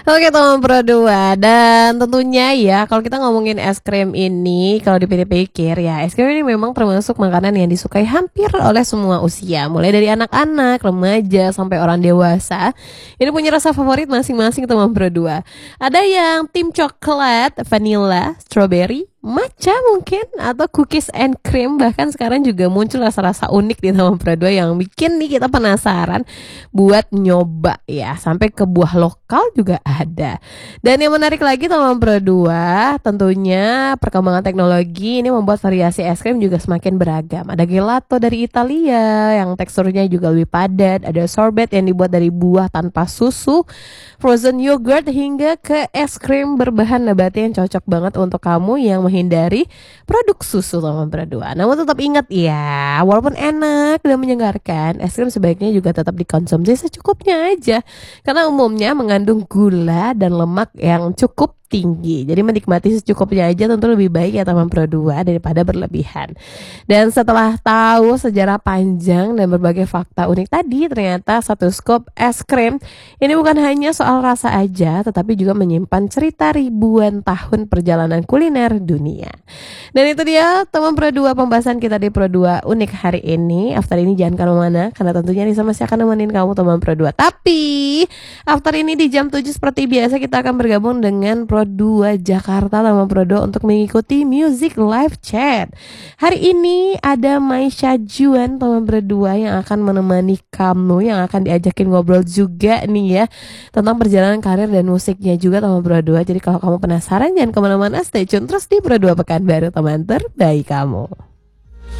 Oke teman Pro 2. Dan tentunya ya kalau kita ngomongin es krim ini, kalau dipikir-pikir ya, es krim ini memang termasuk makanan yang disukai hampir oleh semua usia, mulai dari anak-anak, remaja sampai orang dewasa. Ini punya rasa favorit masing-masing teman Pro 2. Ada yang tim coklat, vanilla, strawberry, matcha mungkin, atau cookies and cream. Bahkan sekarang juga muncul rasa-rasa unik di Taman Pro 2 yang bikin nih kita penasaran buat nyoba ya. Sampai ke buah lokal juga ada. Dan yang menarik lagi Taman Pro 2, tentunya perkembangan teknologi ini membuat variasi es krim juga semakin beragam. Ada gelato dari Italia yang teksturnya juga lebih padat, ada sorbet yang dibuat dari buah tanpa susu, frozen yogurt, hingga ke es krim berbahan nabati yang cocok banget untuk kamu yang menghindari produk susu Taman Pro 2. Namun tetap ingat ya, walaupun enak dan menyegarkan, es krim sebaiknya juga tetap dikonsumsi secukupnya aja. Karena umumnya mengandung gula dan lemak yang cukup tinggi. Jadi menikmati secukupnya aja tentu lebih baik ya Taman Pro 2 daripada berlebihan. Dan setelah tahu sejarah panjang dan berbagai fakta unik tadi, ternyata satu scoop es krim ini bukan hanya soal rasa aja, tetapi juga menyimpan cerita ribuan tahun perjalanan kuliner dunia. Dan itu dia teman Pro 2, pembahasan kita di Pro 2 unik hari ini. After ini jangan kemana-mana, karena tentunya Nisa masih akan nemenin kamu teman Pro 2. Tapi after ini di jam 7 seperti biasa kita akan bergabung dengan Pro 2 Jakarta teman Pro 2 untuk mengikuti music live chat. Hari ini ada Maisha Juan teman Pro 2 yang akan menemani kamu, yang akan diajakin ngobrol juga nih ya tentang perjalanan karir dan musiknya juga teman Pro 2. Jadi kalau kamu penasaran jangan kemana-mana, stay tune terus di Pro 2 Pekanbaru, teman terbaik kamu.